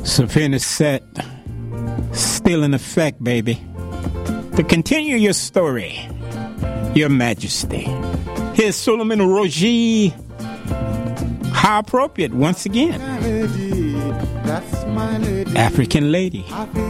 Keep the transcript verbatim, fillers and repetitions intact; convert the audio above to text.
Safina set, still in effect, baby. To continue your story, Your Majesty. Here's Solomon Roji. How appropriate, once again. African lady.